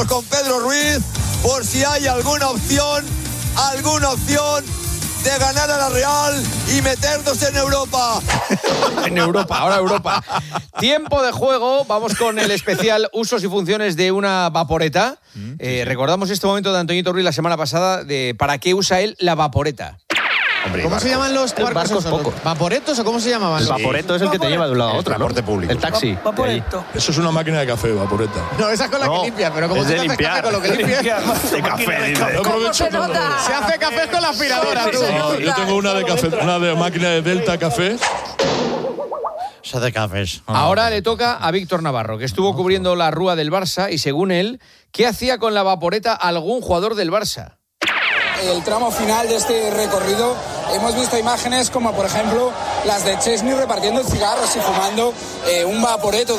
Hablamos con Pedro Ruiz por si hay alguna opción de ganar a la Real y meternos en Europa. En Europa, ahora Europa. Tiempo de juego, vamos con el especial usos y funciones de una vaporeta. Recordamos este momento de Antoñito Ruiz la semana pasada de para qué usa él la vaporeta. Hombre, ¿cómo se llaman los barcos pocos? ¿Vaporetos o cómo se llamaban? El vaporeto es el que te lleva de un lado a otro, transporte ¿no? público. El taxi. Vaporeto. Eso es una máquina de café, vaporeta. No, esa es con la que limpia, pero como es se de hace limpiar. café con lo que limpia. De café, dice. ¿Cómo se nota? Se hace café con la aspiradora, tú. No, yo tengo una de café, una de máquina de Delta Café. Se hace cafés. Ahora le toca a Víctor Navarro, que estuvo cubriendo la rúa del Barça y según él, ¿qué hacía con la vaporeta algún jugador del Barça? El tramo final de este recorrido hemos visto imágenes como por ejemplo las de Chesney repartiendo cigarros y fumando un vaporeto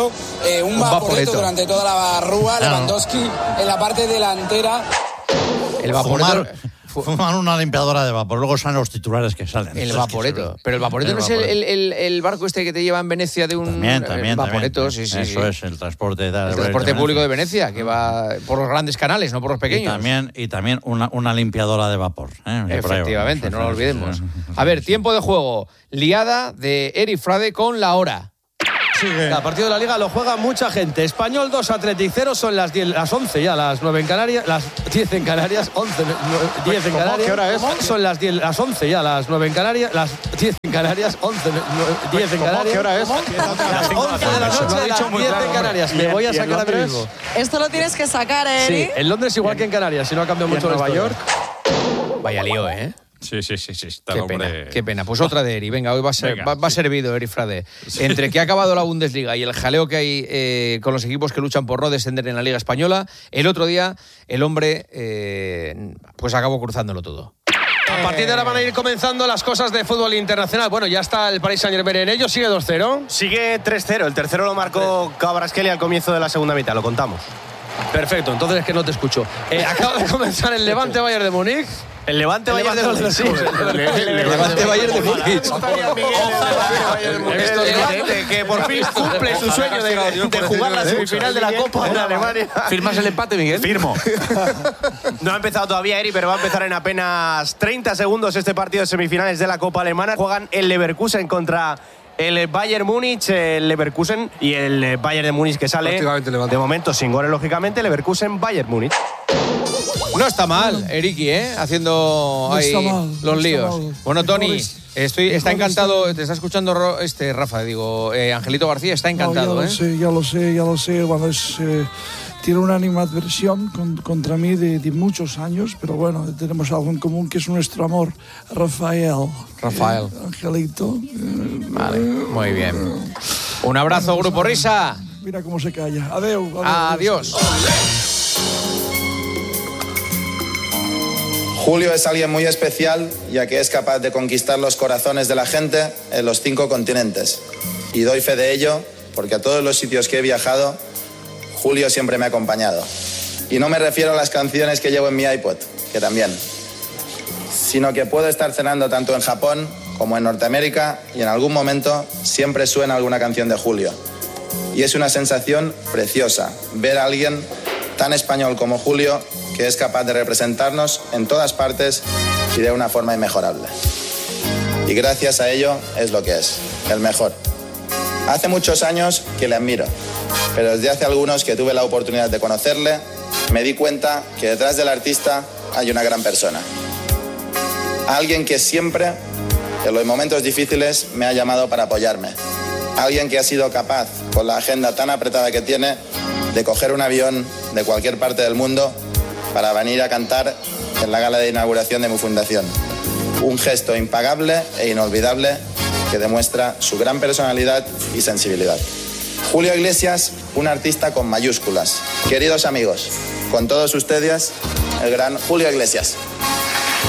durante toda la rúa. Lewandowski en la parte delantera. El vaporeto. Fuman una limpiadora de vapor, luego salen los titulares que salen. El vaporeto. Pero el vaporeto no es el barco este que te lleva en Venecia de un También. vaporeto. Sí. Eso es, el transporte. El transporte público de Venecia, que va por los grandes canales, no por los pequeños. Y también una limpiadora de vapor. Efectivamente, no lo olvidemos. A ver, tiempo de juego. Liada de Eric Frade con la hora. El partido de la Liga lo juega mucha gente. Español 2, Athletic 0, son las 11 ya, las 9 en Canarias, las 10 en Canarias, 10 en Canarias. ¿Qué hora es? Son las 11 ya, las 9 en Canarias, las 10 en Canarias, 10 en Canarias. ¿Qué hora es? Las 11 de la noche, las 10 en Canarias. Me voy a sacar a mí mismo. Esto lo tienes que sacar, Sí, en Londres igual que en Canarias, si no ha cambiado mucho en Nueva York. Vaya lío, ¿eh? Sí. Qué pena. Pues otra de Eri. Venga, hoy va servido Eri Frade. Entre que ha acabado la Bundesliga y el jaleo que hay con los equipos que luchan por no descender en la Liga Española, el otro día el hombre pues acabó cruzándolo todo. A partir de ahora van a ir comenzando las cosas de fútbol internacional. Bueno, ya está el Paris Saint-Germain en ello. ¿Sigue 2-0? Sigue 3-0. El tercero lo marcó Kvaratskhelia al comienzo de la segunda mitad. Lo contamos. Perfecto, entonces es que no te escucho. Acaba de comenzar el Levante Bayern de Múnich. El Levante Bayern de Múnich. El Levante Bayern de Múnich. Que por fin cumple su sueño de jugar la semifinal de la Copa en Alemania. ¿Firmas el empate, Miguel? Firmo. No ha empezado todavía Eri, pero va a empezar en apenas 30 segundos este partido de semifinales de la Copa Alemana. Juegan el Leverkusen contra el Bayern Múnich, el Leverkusen y el Bayern de Múnich que sale de momento sin goles, lógicamente. Leverkusen-Bayern Múnich. No está mal, Eriki, haciendo ahí los líos. Bueno, Tony, está encantado, te está escuchando Rafa, Angelito García está encantado. No, ya lo sé. Bueno, tiene una animadversión contra mí de muchos años, pero bueno, tenemos algo en común que es nuestro amor. Rafael. Angelito. Vale, muy bien. Un abrazo, Grupo Risa. Mira cómo se calla. Adiós. Julio es alguien muy especial, ya que es capaz de conquistar los corazones de la gente en los 5 continentes. Y doy fe de ello, porque a todos los sitios que he viajado, Julio siempre me ha acompañado. Y no me refiero a las canciones que llevo en mi iPod, que también, sino que puedo estar cenando tanto en Japón como en Norteamérica y en algún momento siempre suena alguna canción de Julio. Y es una sensación preciosa ver a alguien tan español como Julio, que es capaz de representarnos en todas partes y de una forma inmejorable. Y gracias a ello es lo que es, el mejor. Hace muchos años que le admiro, pero desde hace algunos que tuve la oportunidad de conocerle, me di cuenta que detrás del artista hay una gran persona. Alguien que siempre, en los momentos difíciles, me ha llamado para apoyarme. Alguien que ha sido capaz, con la agenda tan apretada que tiene, de coger un avión de cualquier parte del mundo para venir a cantar en la gala de inauguración de mi fundación. Un gesto impagable e inolvidable que demuestra su gran personalidad y sensibilidad. Julio Iglesias, un artista con mayúsculas. Queridos amigos, con todos ustedes, el gran Julio Iglesias.